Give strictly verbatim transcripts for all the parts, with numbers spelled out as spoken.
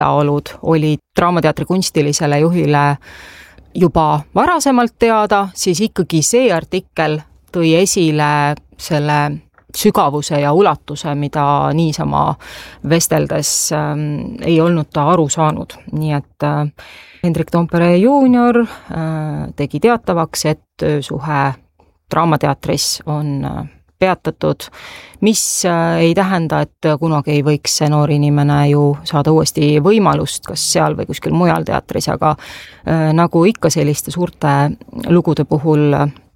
olud oli Draamateatri kunstilisele juhile juba varasemalt teada, siis ikkagi see artikkel tõi esile selle sügavuse ja ulatuse, mida niisama vesteldes ähm, ei olnud ta aru saanud. Nii et äh, Hendrik Toompere juunior äh, tegi teatavaks, et töösuhe Draamateatris on äh, peatatud, mis äh, ei tähenda, et kunagi ei võiks see noor inimene ju saada uuesti võimalust, kas seal või kuskil mujal teatris, aga äh, nagu ikka selliste suurte lugude puhul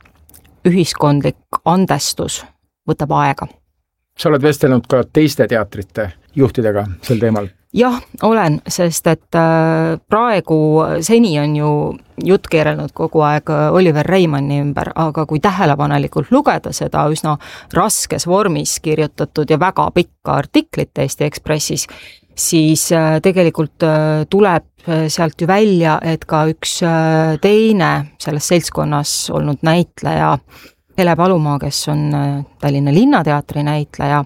ühiskondlik andestus võtab aega. Sa oled vestelnud ka teiste teatrite juhtidega sel teemal? Jah, olen, sest et praegu seni on ju jutt keerelnud kogu aeg Oliver Reimanni ümber, aga kui tähelepanelikult lugeda seda üsna raskes vormis kirjutatud ja väga pikka artiklit Eesti Ekspressis, siis tegelikult tuleb sealt ju välja, et ka üks teine selles seltskonnas olnud näitleja, Hele Palumaa, kes on Tallinna Linnateatri näitleja,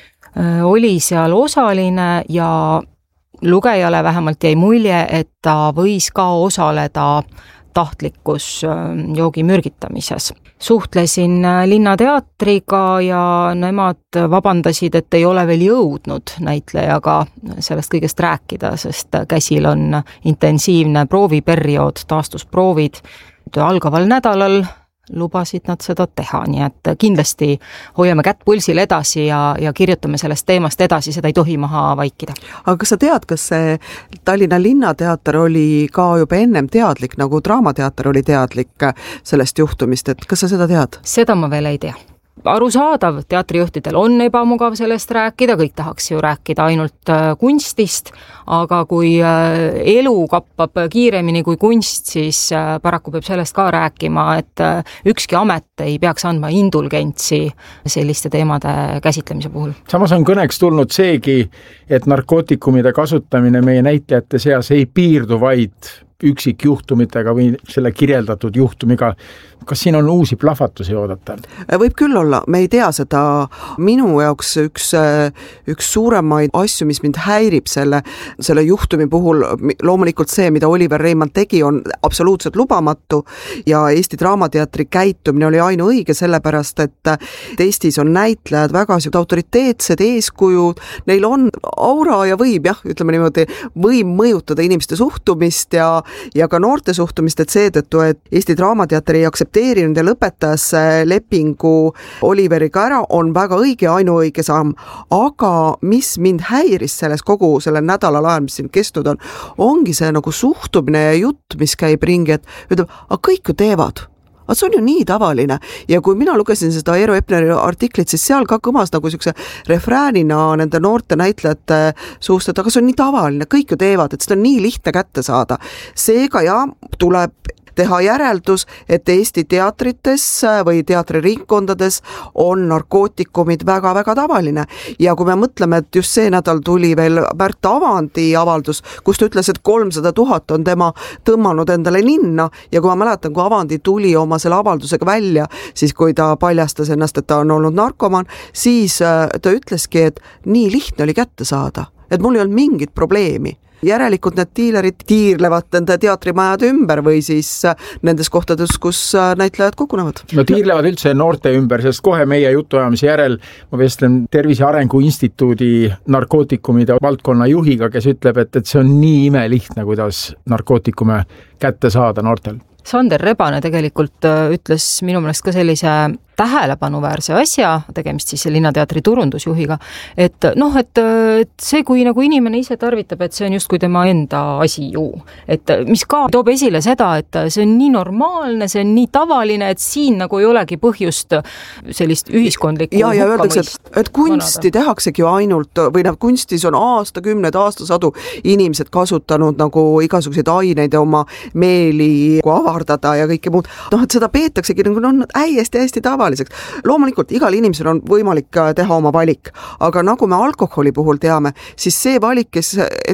oli seal osaline ja lugejale vähemalt jäi mulje, et ta võis ka osaleda tahtlikus joogi mürgitamises. Suhtlesin Linnateatriga ja nemad vabandasid, et ei ole veel jõudnud näitlejaga sellest kõigest rääkida, sest käsil on intensiivne prooviperiood, taastusproovid. Algaval nädalal lubasid nad seda teha, nii et kindlasti hoiame kätt pulsil edasi ja, ja kirjutame sellest teemast edasi, seda ei tohi maha vaikida. Aga kas sa tead, kas see Tallinna Linnateater oli ka juba ennem teadlik, nagu Draamateater oli teadlik sellest juhtumist, et kas sa seda tead? Seda ma veel ei tea. Arusaadav, teatrijuhtidel on ebamugav sellest rääkida, kõik tahaks ju rääkida ainult kunstist, aga kui elu kappab kiiremini kui kunst, siis paraku peab sellest ka rääkima, et ükski amet ei peaks andma indulgentsi selliste teemade käsitlemise puhul. Samas on kõneks tulnud seegi, et narkootikumide kasutamine meie näitlejate seas ei piirdu vaid üksikjuhtumitega või selle kirjeldatud juhtumiga. Kas siin on uusi plahvatusi oodata? Võib küll olla, me ei tea seda. Minu jaoks üks, üks suuremaid asju, mis mind häirib selle, selle juhtumi puhul, loomulikult see, mida Oliver Reimann tegi, on absoluutselt lubamatu ja Eesti Draamateatri käitumine oli ainuõige sellepärast, et Eestis on näitlejad väga autoriteetsed eeskujud, neil on aura ja võib, jah, ütleme niimoodi, võim mõjutada inimeste suhtumist ja, ja ka noorte suhtumist, et seetõttu, et Eesti Draamateatri ei aktsepteerinud ja lõpetas lepingu Oliveriga ära, on väga õige ainuõige samm. Aga mis mind häiris selles kogu selle nädalal ajal, mis siin kestnud on, ongi see nagu suhtumine ja jutt, mis käib ringi, et ütleb, aga kõik ju teevad. Aga see on ju nii tavaline. Ja kui mina lugesin seda Eero Epneri artiklit, siis seal ka kõmas nagu sükse refräänina nende noorte näitlejate suust, et aga see on nii tavaline, kõik ju teevad, et seda on nii lihtne kätte saada. Seega ja tuleb teha järeldus, et Eesti teatrites või teatriringkondades on narkootikumid väga-väga tavaline. Ja kui me mõtleme, et just see nädal tuli veel Märt Avandi avaldus, kus ta ütles, et kolmsada tuhat on tema tõmmanud endale linna ja kui ma mäletan, kui Avandi tuli oma selle avaldusega välja, siis kui ta paljastas ennast, et ta on olnud narkoman, siis ta ütleski, et nii lihtne oli kätte saada, et mul ei olnud mingit probleemi. Järelikult need diilerid tiirlevad nende teatrimajade ümber või siis nendes kohtades, kus näitlejad kogunevad. No tiirlevad üldse noorte ümber, sest kohe meie jutuajamise järel ma vestlen Tervise Arengu Instituudi narkootikumide valdkonna juhiga, kes ütleb, et, et see on nii imelihtne, kuidas narkootikume kätte saada noortel. Sander Rebane tegelikult ütles minu meelest ka sellise tähelepanuväärse asja, tegemist siis Linnateatri turundusjuhiga, et noh, et, et see, kui nagu inimene ise tarvitab, et see on just kui tema enda asi ju. Et mis ka toob esile seda, et see on nii normaalne, see on nii tavaline, et siin nagu ei olegi põhjust sellist ühiskondlikku ja, ja öeldakse, et, et kunsti tehaksegi ju ainult, või noh, kunstis on aastakümned, aastasadu inimesed kasutanud nagu igasuguseid aineid ja oma meeli avardada ja kõike muud. Noh, et seda peetaksegi nagu no, häiesti, hästi tavaliseks. Loomulikult igal inimesel on võimalik teha oma valik, aga nagu me alkoholi puhul teame, siis see valik, kes, et inimene,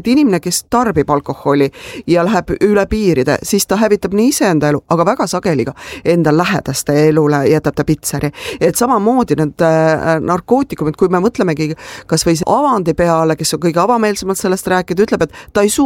kes tarbib alkoholi ja läheb üle piiride, siis ta hävitab nii iseenda elu, aga väga sageli ka enda lähedaste elule jätab ta pitseri. Et samamoodi need narkootikumid, kui me mõtlemegi kas või avandi peale, kes on kõige avameelsemalt sellest rääkida, ütleb, et ta ei suu